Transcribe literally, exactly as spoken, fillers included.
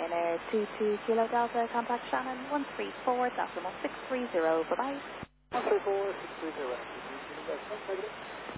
Ryanair two two Kilo Delta, contact Shannon one three four, decimal six three zero, bye-bye. one three four, six three zero.